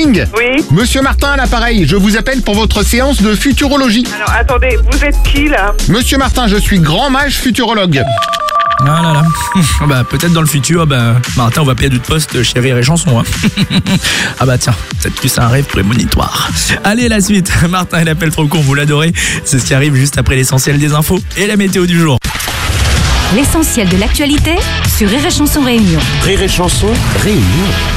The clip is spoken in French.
morning. Oui. Monsieur Martin à l'appareil, je vous appelle pour votre séance de futurologie. Alors, attendez, vous êtes qui, là? Monsieur Martin, je suis grand mage futurologue. Ah là là. Bah peut-être dans le futur, Martin, on va payer de poste chez Rire et Chanson. Ah bah tiens, peut-être que c'est un rêve prémonitoire. Allez, la suite. Martin, il appelle trop con, vous l'adorez. C'est ce qui arrive juste après l'essentiel des infos et la météo du jour. L'essentiel de l'actualité sur Rire et Chanson Réunion. Rire et Chanson, Réunion.